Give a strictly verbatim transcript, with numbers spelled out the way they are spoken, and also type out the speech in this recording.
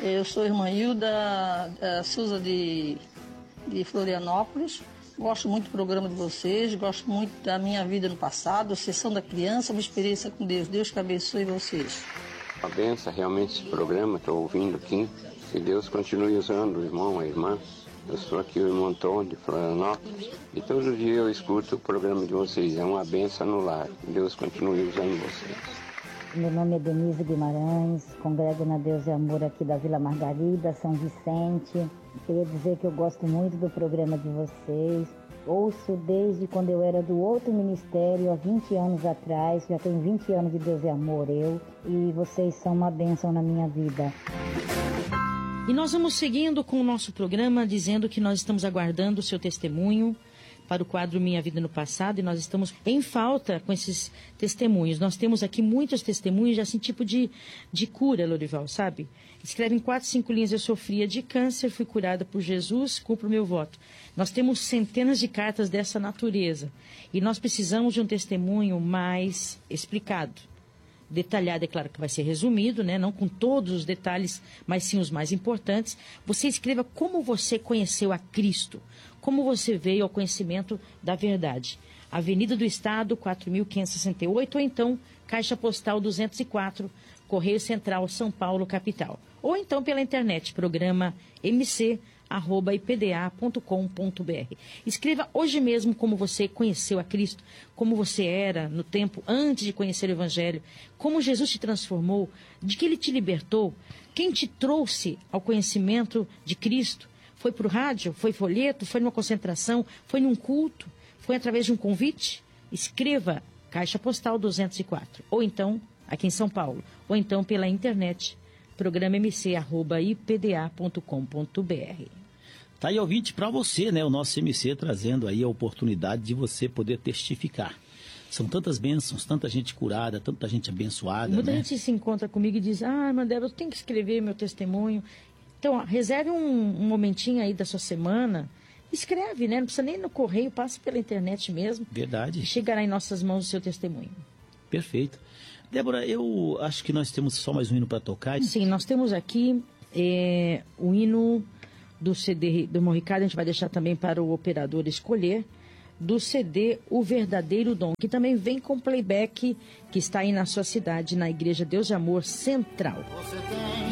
Eu sou irmã Hilda uh, Souza de, de Florianópolis. Gosto muito do programa de vocês, gosto muito da minha vida no passado, Sessão da Criança, uma experiência com Deus. Deus que abençoe vocês. Uma benção realmente esse programa, estou ouvindo aqui. Que Deus continue usando o irmão, a irmã. Eu sou aqui o irmão Antônio de Florianópolis e todo dia eu escuto o programa de vocês. É uma benção no lar. Deus continue usando vocês. Meu nome é Denise Guimarães, congrego na Deus e Amor aqui da Vila Margarida, São Vicente. Queria dizer que eu gosto muito do programa de vocês. Ouço desde quando eu era do outro ministério, há vinte anos atrás. Já tenho vinte anos de Deus e Amor, eu. E vocês são uma bênção na minha vida. E nós vamos seguindo com o nosso programa, dizendo que nós estamos aguardando o seu testemunho para o quadro Minha Vida no Passado, e nós estamos em falta com esses testemunhos. Nós temos aqui muitos testemunhos, assim, tipo de, de cura, Lorival, sabe? Escreve em quatro, cinco linhas: eu sofria de câncer, fui curada por Jesus, cumpro o meu voto. Nós temos centenas de cartas dessa natureza, e nós precisamos de um testemunho mais explicado, detalhado. É claro que vai ser resumido, né? Não com todos os detalhes, mas sim os mais importantes. Você escreva como você conheceu a Cristo, como você veio ao conhecimento da verdade. Avenida do Estado, quatro mil quinhentos e sessenta e oito, ou então Caixa Postal duzentos e quatro, Correio Central, São Paulo, capital. Ou então pela internet, programa m c arroba i p d a ponto com ponto b r. Escreva hoje mesmo como você conheceu a Cristo, como você era no tempo antes de conhecer o Evangelho, como Jesus te transformou, de que Ele te libertou, quem te trouxe ao conhecimento de Cristo. Foi por rádio, foi folheto, foi numa concentração, foi num culto, foi através de um convite? Escreva Caixa Postal duzentos e quatro, ou então aqui em São Paulo, ou então pela internet, programa m c arroba i p d a ponto com ponto b r. Tá aí, ouvinte, para você, né, o nosso M C trazendo aí a oportunidade de você poder testificar. São tantas bênçãos, tanta gente curada, tanta gente abençoada. Muita né? gente se encontra comigo e diz: ah, irmã Débora, eu tenho que escrever meu testemunho. Então, ó, reserve um, um momentinho aí da sua semana, escreve, né? Não precisa nem no correio, passe pela internet mesmo. Verdade. E chegará em nossas mãos o seu testemunho. Perfeito. Débora, eu acho que nós temos só mais um hino para tocar. Sim, nós temos aqui é, o hino do C D do irmão Ricardo, a gente vai deixar também para o operador escolher, do C D O Verdadeiro Dom, que também vem com playback, que está aí na sua cidade, na Igreja Deus e Amor Central.